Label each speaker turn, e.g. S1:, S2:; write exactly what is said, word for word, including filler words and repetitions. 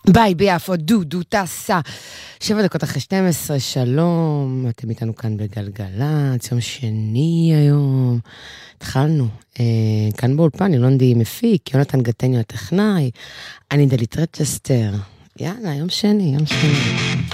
S1: ביי ביפו, דודו, טסה. שבע דקות אחרי שתים עשרה, שלום. אתם איתנו כאן בגלגלצ, יום שני היום. התחלנו. אה, כאן באולפן, ילונדי מפיק, יונתן גטניו הטכנאי, אני דלית רצ'סטר. יאללה, יום שני, יום שני.